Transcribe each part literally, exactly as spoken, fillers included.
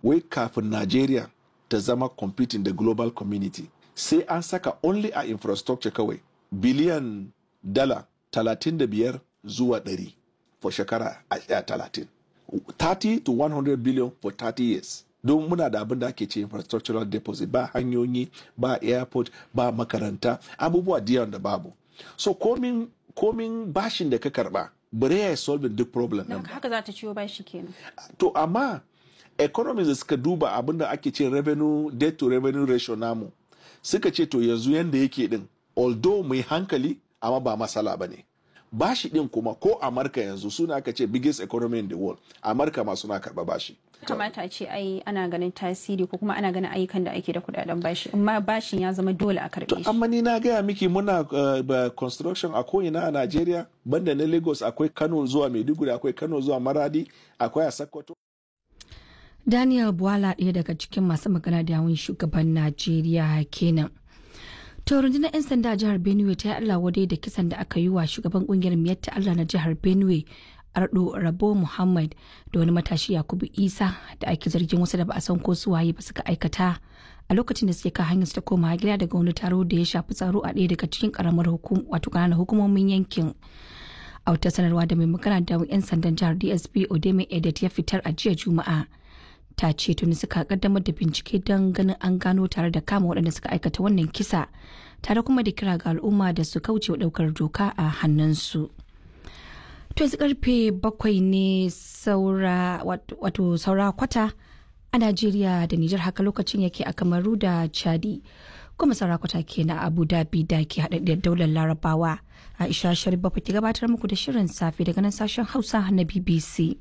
wai kafin Nigeria ta zama competing da global community sai an saka only a infrastructure kawai biliyan dala talatin da biyar zuwa ɗari for shekara a talatin. thirty to one hundred billion for thirty years. Don muna da abin da ake ce infrastructural deposit, ba hanyoyi, ba airport, ba makaranta, abubuwa diyan da babu. So komin komin bashin da ka karba bare ya solve duk problem nan. Haka za ta ciwo bashi kenan. To amma economies da suka duba abin da ake ce revenue debt to revenue ratio namu suka ce to yanzu yanda yake din although mai hankali amma ba masala bane. Bashi din kuma ko Amurka yanzu suna aka ce biggest economy in the world, Amurka ma suna karba bashi. Kamata ce ai ana ganin tasiri ko kuma ana ganin ayyukan da ake da kudaden bashi, amma bashin ya zama dole a karbe shi. Amma ni na gaya miki muna uh, construction a ko'ina a Najeriya, banda na Lagos akwai Kano zuwa Maiduguri, akwai Kano zuwa Maradi, akwai a Sokoto. Daniel Bwala ɗaya daga cikin masu magana da yawun shugaban Najeriya kenan. To rundunar 'yan sanda a jihar Benue ta yi Allah wadai da kisan da aka yi wa shugaban kungiyar Miyatta Allah na jihar Benue Ardo Rabo Muhammad da wani matashi Yakubu Isa da ake zargin wasu da ba a san ko su waye ba suka aikata a lokacin da suke kan hanyar su ta koma gida daga wani taro da ya shafi tsaro a ɗaya daga cikin karamar hukum wato kananan hukumomin yankin. A wata sanarwa da mai magana da 'yan sandan jihar D S P Odeme Edet ya fitar a jiya Juma'a ta ce tuni suka kaddamar da bincike don ganin an gano tare da kama waɗanda suka aikata wannan kisa tare kuma da kira ga al'umma da su kauce wa ɗaukar doka a hannunsu. To yanzu karfe bakwai ne saura wato saura kwata a Najeriya da Nijar, haka lokacin yake a Kamaru da Chadi, kuma saura kwata ke na Abu Dhabi da ke haɗa da daular Larabawa. Aisha Sharif Bafa ke gabatar muku da shirin safe daga nan sashen Hausa na B B C.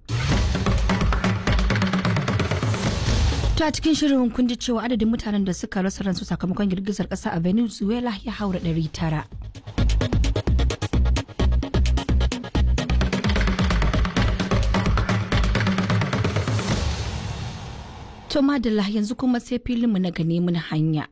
To a cikin shirin kun ji cewa adadin mutanen da suka rasa ransu sakamakon girgizar ƙasa a Venezuela ya haura ɗari tara. To madalla yanzu kuma sai filinmu na gane mun hanya.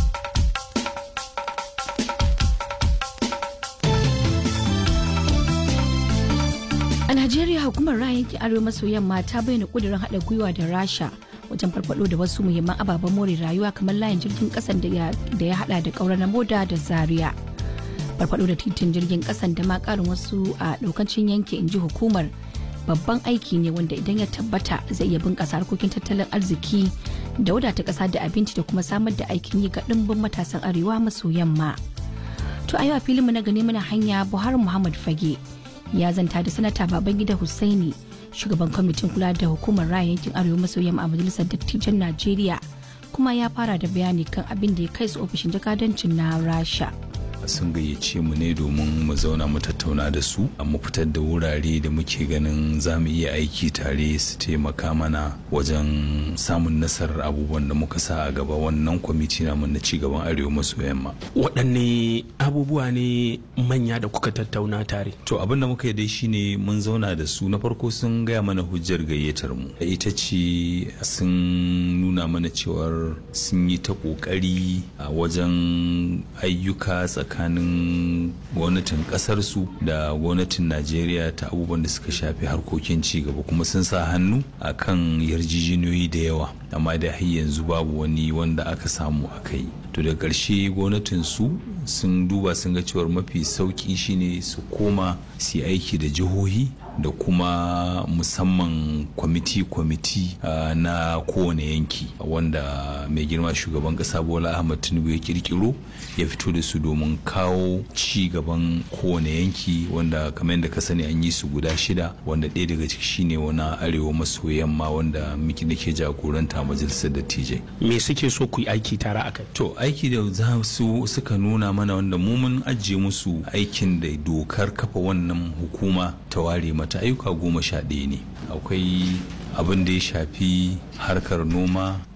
A Najeriya hukumar ra'ayin yankin arewa maso yamma ta bayyana kudirin haɗa gwiwa da Rasha wajen farfado da wasu muhimman ababen more rayuwa kamar layin jirgin kasan da ya hada da kaurar na moda da Zaria. Farfado da titin jirgin kasan da ma karin wasu a daukacin yanki, inji hukumar, babban aiki ne wanda idan ya tabbata zai iya bunkasa harkokin tattalin arziki da wadata kasa da abinci da kuma samar da aikin yi ga dimbin matasan arewa maso yamma. To a yau a filinmu na gane mana hanya, Buhari Muhammad Fage ya zanta da sanata Babangida Hussaini, shugaban kwamitin kula da hukumar raya yankin arewa maso yamma a majalisar dattijan Najeriya, kuma ya fara da bayani kan abin da ya kai su ofishin jakadancin na Rasha. Sun gayyace mu ne domin mu zauna mu tattauna da su, mu fitar da wurare da muke ganin za mu iya aiki tare su taimaka mana wajen samun nasarar abubuwan da muka sa a gaba wannan kwamiti namu na cigaban arewa maso yamma. Waɗanne abubuwa ne manya da kuka tattauna tare? To abin da muka yi dai shine mun zauna da su, na farko sun gaya mana hujjar gayyatar mu, ita ce sun nuna mana cewar sun yi ta kokari a wajen ayyuka tsakanin tsakanin gwamnatin kasar su da gwamnatin Najeriya ta abubuwan da suka shafi harkokin ci gaba, kuma sun sa hannu akan yarjejeniyoyi da yawa, amma da har yanzu babu wani wanda aka samu akai. To da ƙarshe gwamnatin su sun duba sun ga cewar mafi sauki shine su koma su aiki da jihohi da kuma musamman kwamiti-kwamiti uh, na kowane yanki wanda mai girma shugaban kasa Bola Ahmed Tinubu ya kirkiro ya fito da su domin kawo ci gaban kowane yanki, wanda kamar yadda ka sani an yi su guda shida, wanda ɗaya daga ciki shine wani arewa maso yamma wanda muke nake jagoranta majalisar dattijai. Me suke so ku yi aiki tare akai? To aiki da za su suka nuna mana, wanda mu mun ajiye musu aikin da dokar kafa wannan hukuma ta ware mata ayyuka goma sha ɗaya ne. Akwai abin da ya shafi harkar noma,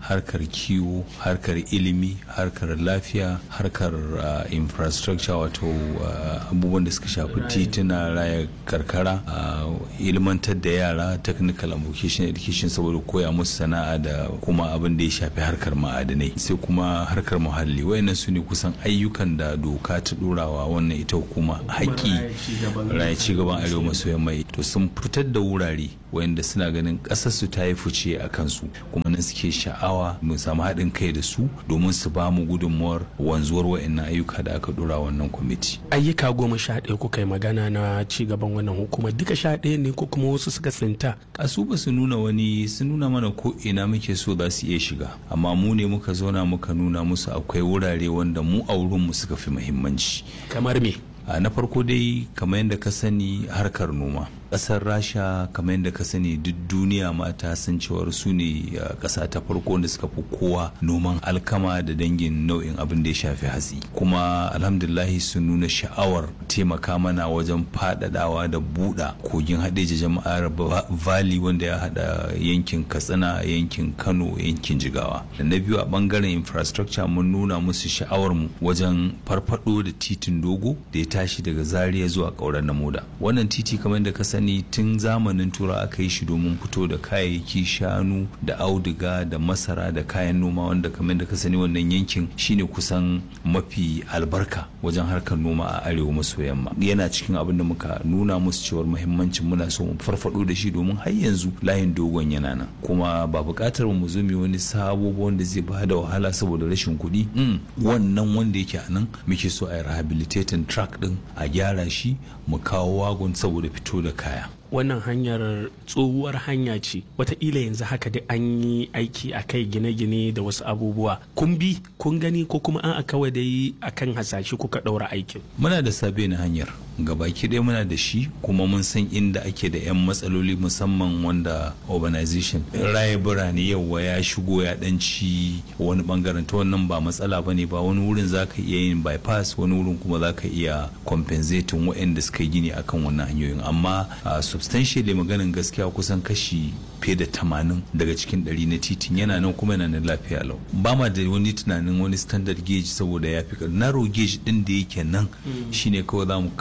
harkar kiwo, harkar ilimi, harkar lafiya, harkar uh, infrastructure wato uh, abubuwan da suka shafi tituna, raya karkara, uh, ilmantar da yara, technical and vocational education saboda koya musu sana'a da kuma abin da ya shafi harkar ma'adanai, sai kuma harkar muhalli. Wayannan su ne kusan ayyukan da doka ta dorawa wannan ita hukuma haƙƙi raya ci gaban arewa maso yamma. To sun fitar da wurare wayanda suna ganin ƙasar su ta yi fice a kansu, kuma nan suke sha'awa mu samu haɗin kai da su domin su ba mu gudunmuwar wanzuwar wayannan ayyuka da aka dora wannan kwamiti. Ayyuka goma sha ɗaya kuka yi magana na ci gaban wannan hukumar, duka sha ɗaya ne ko kuma wasu suka tsinta? Kasu ba su nuna wani, sun nuna mana ko ina muke so za su iya shiga, amma mu ne muka zauna muka nuna musu akwai wurare wanda mu a wurin mu suka fi muhimmanci. Kamar me? Na farko dai kamar yadda ka sani harkar noma. Ƙasar Rasha kamar yadda ka sani duk duniya mata sun cewar su ne ƙasa ta farko da suka fi kowa noman alkama da dangin nau'in abin da ya shafi hatsi, kuma alhamdulahi sun nuna sha'awar taimaka mana wajen faɗaɗawa da buɗa kogin haɗeji jama'ar valley wanda ya haɗa yankin Katsina, yankin Kano, yankin Jigawa. Da na biyu a ɓangaren infrastructure mun nuna musu sha'awar mu wajen farfaɗo da titin dogo da ya tashi daga Zaria zuwa Ƙauren Namoda. Wannan titi kamar yadda ka sani tun zamanin tura aka yi shi domin fito da kayayyaki shanu da auduga da masara da kayan noma, wanda kamar da ka sani wannan yankin shine kusan mafi albarka wajen harkar noma a arewa maso yamma. Yana cikin abin da muka nuna musu cewar muhimmancin muna so mu farfado da shi domin har yanzu layin dogon yana nan, kuma ba buƙatar mu zo mu wani sabo wanda zai ba da wahala saboda rashin kuɗi. Wannan wanda yake a nan muke so a yi rehabilitating track din a gyara shi mu kawo wagon saboda fito da kaya. Wannan hanyar tsohuwar hanya ce, wataƙila yanzu haka da an yi aiki a kai gine-gine da wasu abubuwa. Kun bi kun gani ko kuma an kawai dai akan hasashe kuka ɗaura aikin? Muna da sabe na hanyar gabaki ɗaya muna da shi, kuma mun san inda ake da 'yan matsaloli musamman wanda urbanization raye birane yawa ya shigo ya ɗanci wani bangaren, ta wannan ba matsala ba ne ba. Wani wurin za ka iya yin bypass, wani wurin kuma za ka iya compensating waɗanda suka gini akan wannan hanyoyin, amma substantially maganin gaskiya kusan kashi fiye da tamanin daga cikin ɗari na titin yana nan kuma yana nan lafiya lau. Ba ma da wani tunanin wani standard gauge saboda ya fi narrow gauge ɗin da yake nan shine kawai za mu